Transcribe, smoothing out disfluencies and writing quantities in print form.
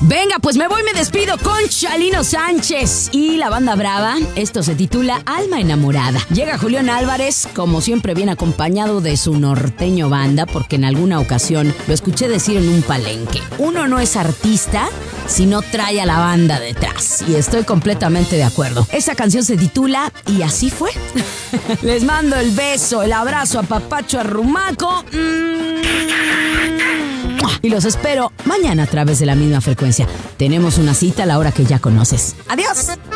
Venga, pues me despido con Chalino Sánchez y la banda brava. Esto se titula Alma Enamorada. Llega Julián Álvarez, como siempre bien acompañado de su norteño banda, porque en alguna ocasión lo escuché decir en un palenque: uno no es artista si no trae a la banda detrás. Y estoy completamente de acuerdo. Esta canción se titula Y así fue. Les mando el beso, el abrazo, a papacho, arrumaco. Y los espero mañana a través de la misma frecuencia. Tenemos una cita a la hora que ya conoces. ¡Adiós!